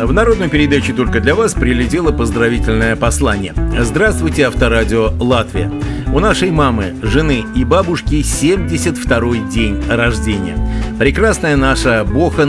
В народной передаче «Только для вас» прилетело поздравительное послание. Здравствуйте, Авторадио Латвия. У нашей мамы, жены и бабушки 72-й день рождения. Прекрасная наша Бохан